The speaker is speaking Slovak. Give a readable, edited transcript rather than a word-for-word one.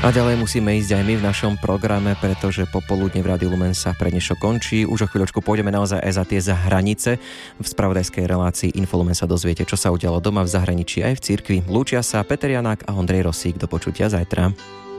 A ďalej musíme ísť aj my v našom programe, pretože popoludne v Rádiu Lumen sa pre dnešok končí. Už o chvíľočku pôjdeme naozaj aj za tie hranice. V spravodajskej relácii Infolumen sa dozviete, čo sa udialo doma, v zahraničí aj v cirkvi. Lúčia sa Peter Janák a Ondrej Rosík. Do počutia zajtra.